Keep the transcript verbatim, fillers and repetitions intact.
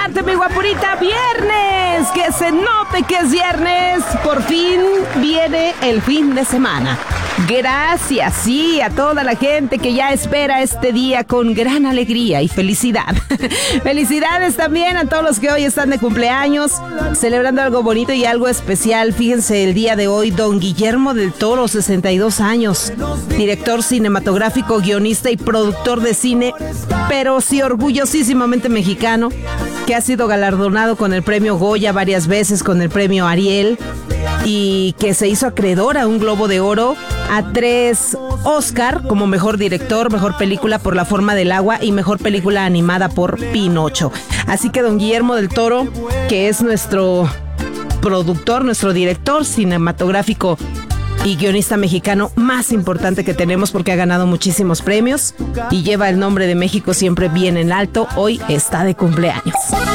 saludarte, mi guapurita. Viernes, que se note que es viernes. Por fin viene el fin de semana. Gracias, sí, a toda la gente que ya espera este día con gran alegría y felicidad. Felicidades también a todos los que hoy están de cumpleaños, celebrando algo bonito y algo especial. Fíjense, el día de hoy, don Guillermo del Toro, sesenta y dos años, director cinematográfico, guionista y productor de cine, pero sí orgullosísimamente mexicano, que ha sido galardonado con el premio Goya varias veces, con el premio Ariel, y que se hizo acreedor a un Globo de Oro, a tres Oscar como mejor director, mejor película por La forma del agua y mejor película animada por Pinocho. Así que don Guillermo del Toro, que es nuestro productor, nuestro director cinematográfico y guionista mexicano más importante que tenemos, porque ha ganado muchísimos premios y lleva el nombre de México siempre bien en alto, hoy está de cumpleaños.